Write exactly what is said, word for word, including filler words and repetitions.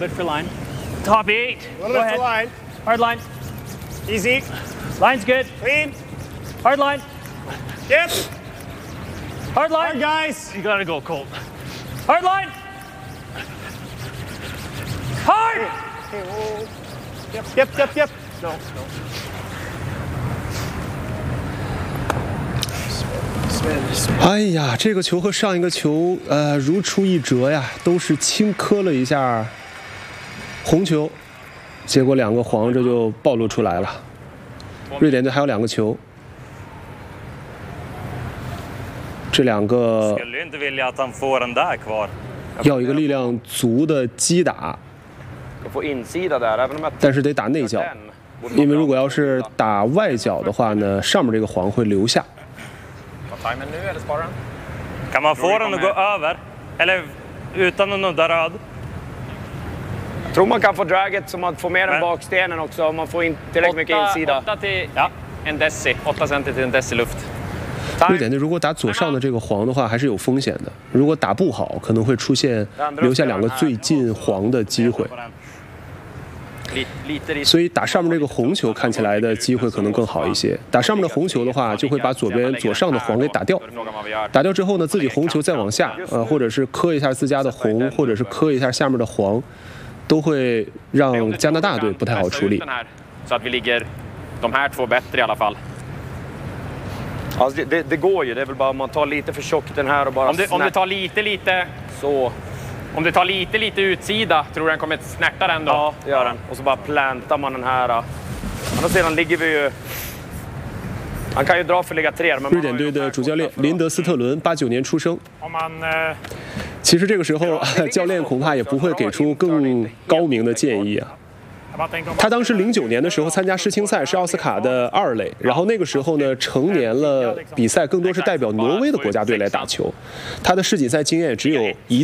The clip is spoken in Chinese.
bit for line. Top eight. A little Go bit ahead. for line. Hard line. Easy. Line's good. Clean. Hard line. Yep. Hard line. Hard, guys. You gotta go, Colt. Hard line. Hard. Okay, whoa. Yep, yep, yep, yep. No, no. 哎呀，这个球和上一个球，呃，如出一辙呀，都是轻磕了一下红球，结果两个黄这就暴露出来了。瑞典队还有两个球，这两个要一个力量足的击打，但是得打内角，因为如果要是打外角的话呢，上面这个黄会留下。 Kan man få den att gå över? Eller utan att nudda röd? Jag tror man kan få draget så man får med den bakstenen också om man får in tillräckligt mycket insida. åtta till ja, en deci, åtta centi till en deci luft. 瑞典队如果打左上的这个黄的话，还是有风险的。如果打不好，可能会出现留下两个最近黄的机会。 所以打上面这个红球看起来的机会可能更好一些。打上面的红球的话，就会把左边左上的黄给打掉。打掉之后呢，自己红球再往下，呃，或者是磕一下自家的红，或者是磕一下下面的黄，都会让加拿大队不太好处理。 Så att vi ligger de här två bättre i alla fall. Alltså det, det, det går ju, det är väl bara om man tar lite för tjockt den här och bara Om du, om du tar lite, lite så. Om du tar lite, lite utsida, tror du den kommer snärta den då? Ja, det gör den. Och så bara plantar man den här. Andra sidan ligger vi ju... Han kan ju dra för ligga tre. 瑞典队的主教练林德斯特伦，八九年出生。其实这个时候，教练恐怕也不会给出更高明的建议啊。 他当时零九年的时候参加世青赛是奥斯卡的二垒，然后那个时候呢成年了，比赛更多是代表挪威的国家队来打球，他的世锦赛经验只有一。